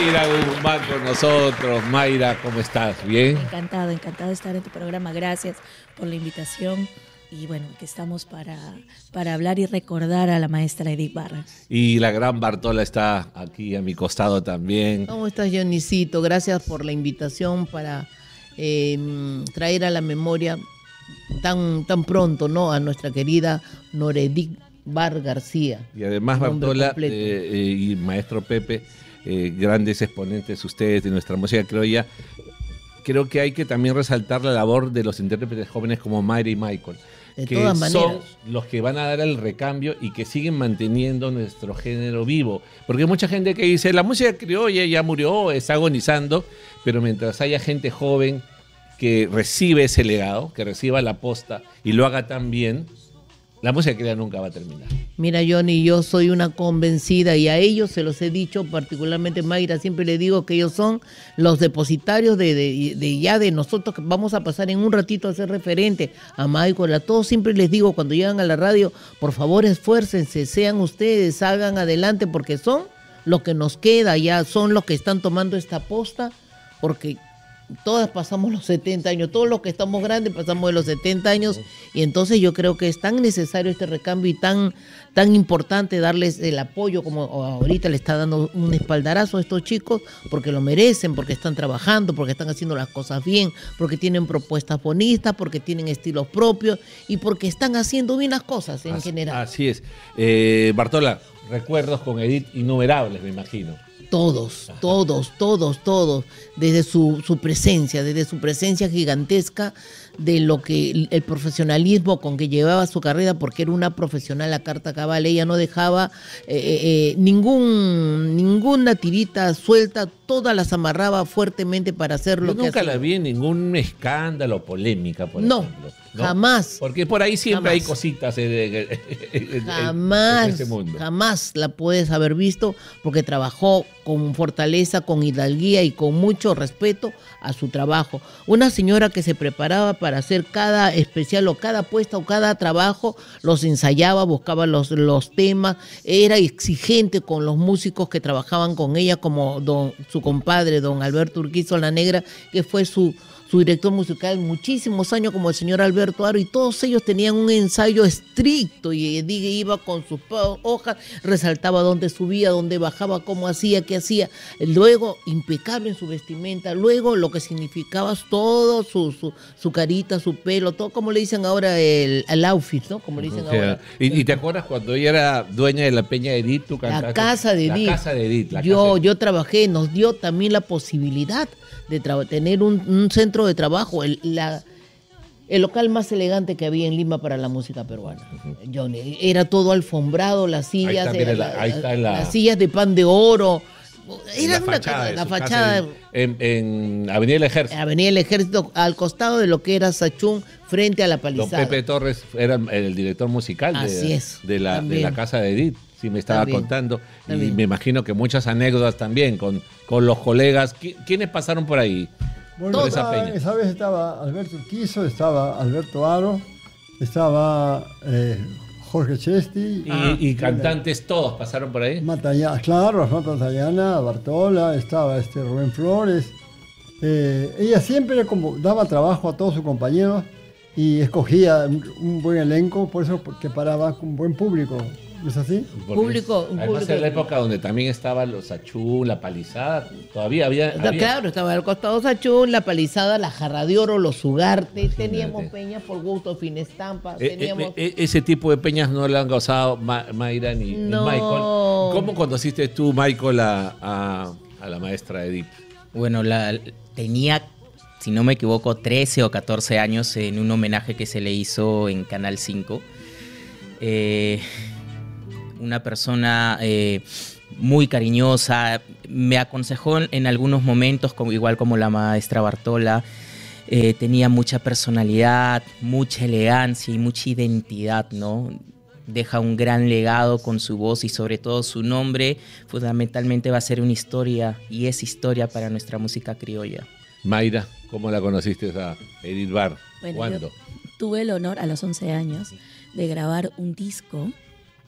Mayra Guzmán con nosotros. Mayra, ¿cómo estás? ¿Bien? Encantada de estar en tu programa. Gracias por la invitación. Y bueno, que estamos para hablar y recordar a la maestra Edith Vargas. Y la gran Bartola está aquí a mi costado también. ¿Cómo estás, Dionisito? Gracias por la invitación para traer a la memoria tan pronto, ¿no?, a nuestra querida Noredith Bar García. Y además Bartola y maestro Pepe, grandes exponentes ustedes de nuestra música criolla. Creo que hay que también resaltar la labor de los intérpretes jóvenes como Mayra y Michael, que son los que van a dar el recambio y que siguen manteniendo nuestro género vivo. Porque hay mucha gente que dice, la música criolla ya murió, está agonizando, pero mientras haya gente joven que recibe ese legado, que reciba la posta y lo haga tan bien, la música criolla nunca va a terminar. Mira, Johnny, yo soy una convencida y a ellos se los he dicho, particularmente Mayra, siempre le digo que ellos son los depositarios de nosotros, que vamos a pasar en un ratito a ser referente a Michael. A todos siempre les digo cuando llegan a la radio, por favor esfuércense, sean ustedes, salgan adelante, porque son los que nos queda, ya son los que están tomando esta posta, porque todas pasamos los 70 años, todos los que estamos grandes pasamos de los 70 años, y entonces yo creo que es tan necesario este recambio y tan importante darles el apoyo como ahorita le está dando un espaldarazo a estos chicos, porque lo merecen, porque están trabajando, porque están haciendo las cosas bien, porque tienen propuestas bonitas, porque tienen estilos propios y porque están haciendo bien las cosas en general. Así es. Bartola, recuerdos con Edith innumerables, me imagino. Todos, desde su presencia gigantesca, de lo que el profesionalismo con que llevaba su carrera, porque era una profesional a carta cabal. Ella no dejaba ninguna tirita suelta, todas las amarraba fuertemente para hacer lo que hacía. Nunca la vi en ningún escándalo o polémica, por ejemplo. ¿No? Jamás. Porque por ahí siempre hay cositas en este mundo. Jamás la puedes haber visto, porque trabajó con fortaleza, con hidalguía y con mucho respeto a su trabajo. Una señora que se preparaba para hacer cada especial o cada puesta o cada trabajo, los ensayaba, buscaba los temas, era exigente con los músicos que trabajaban con ella, como su compadre, don Alberto Urquizo La Negra, que fue su director musical muchísimos años, como el señor Alberto Aro, y todos ellos tenían un ensayo estricto, y iba con sus hojas, resaltaba dónde subía, dónde bajaba, cómo hacía, qué hacía, luego impecable en su vestimenta, luego lo que significaba todo, su carita, su pelo, todo como le dicen ahora el outfit, ¿no? Como le dicen ahora. ¿Y te acuerdas cuando ella era dueña de la Peña de Edith? La casa de Edith. La casa de Edith. Yo trabajé, nos dio también la posibilidad de tener un centro de trabajo, el local más elegante que había en Lima para la música peruana. Johnny, era todo alfombrado, las sillas, las sillas de pan de oro. Era la fachada en Avenida del Ejército. Avenida del Ejército, al costado de lo que era Sachún, frente a la Palizada. Don Pepe Torres era el director musical de la casa de Edith. Sí, me estaba contando. También. Y me imagino que muchas anécdotas también con los colegas. ¿Quiénes pasaron por ahí? Bueno, esa vez estaba Alberto Urquizo, estaba Alberto Aro, estaba Jorge Chesti. Y cantantes todos pasaron por ahí. Claro, Rafa Matallana, Bartola, estaba Rubén Flores. Ella siempre daba trabajo a todos sus compañeros y escogía un buen elenco, por eso que paraba con un buen público. ¿No es así? Además en la época donde también estaban los Sachún, la Palizada, todavía había... Claro, estaba al costado Sachún, la Palizada, la Jarra de Oro, los Ugarte, teníamos peñas por gusto, Finestampa, ese tipo de peñas no le han causado Mayra ni Michael. ¿Cómo conociste tú, Michael, a la maestra Edith? Bueno, tenía, si no me equivoco, 13 o 14 años en un homenaje que se le hizo en Canal 5. Una persona muy cariñosa, me aconsejó en algunos momentos, igual como la maestra Bartola, tenía mucha personalidad, mucha elegancia y mucha identidad, ¿no? Deja un gran legado con su voz y sobre todo su nombre, fundamentalmente va a ser una historia y es historia para nuestra música criolla. Mayra, ¿cómo la conociste a Edith Bar? Bueno, ¿Cuándo? Tuve el honor a los 11 años de grabar un disco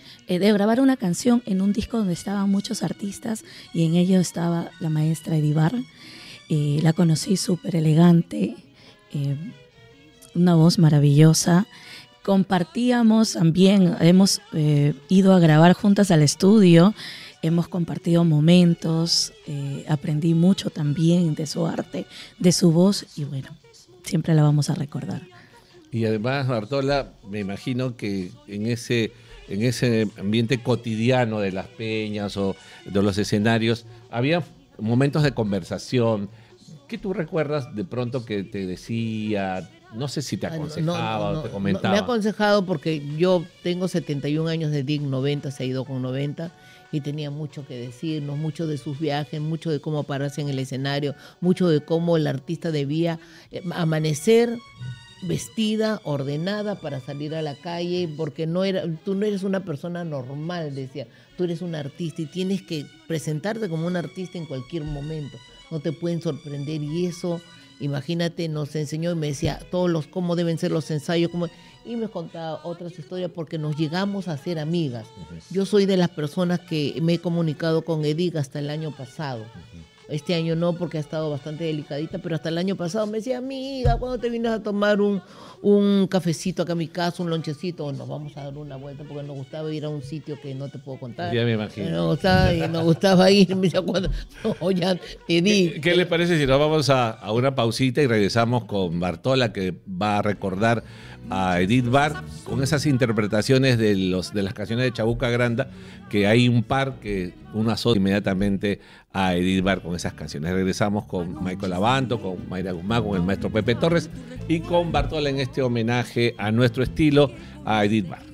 de grabar una canción en un disco donde estaban muchos artistas y en ello estaba la maestra Edith Barr. La conocí súper elegante, una voz maravillosa. Compartíamos también, hemos ido a grabar juntas al estudio, hemos compartido momentos, aprendí mucho también de su arte, de su voz y bueno, siempre la vamos a recordar. Y además, Bartola, me imagino que en ese ambiente cotidiano de las peñas o de los escenarios, había momentos de conversación. ¿Qué tú recuerdas de pronto que te decía? No sé si te aconsejaba o te comentaba. Me ha aconsejado porque yo tengo 71 años de DIC, 90, se ha ido con 90, y tenía mucho que decirnos, mucho de sus viajes, mucho de cómo pararse en el escenario, mucho de cómo el artista debía amanecer vestida, ordenada para salir a la calle, porque tú no eres una persona normal, decía, tú eres un artista y tienes que presentarte como un artista en cualquier momento, no te pueden sorprender, y eso, imagínate, nos enseñó y me decía cómo deben ser los ensayos, y me contaba otras historias porque nos llegamos a ser amigas. Yo soy de las personas que me he comunicado con Edith hasta el año pasado. Este año no, porque ha estado bastante delicadita, pero hasta el año pasado me decía, amiga, ¿cuándo te vienes a tomar un cafecito acá a mi casa, un lonchecito? O nos vamos a dar una vuelta, porque nos gustaba ir a un sitio que no te puedo contar. Ya me imagino. Nos gustaba ir, me decía, cuando, no, ya, Edith. ¿Qué les parece si nos vamos a una pausita y regresamos con Bartola, que va a recordar a Edith Barr con esas interpretaciones de las canciones de Chabuca Granda, que hay un par que uno asocia inmediatamente a Edith Barr con esas canciones. Regresamos con Michael Abanto, con Mayra Guzmán, con el maestro Pepe Torres y con Bartola en este homenaje a nuestro estilo, a Edith Barr.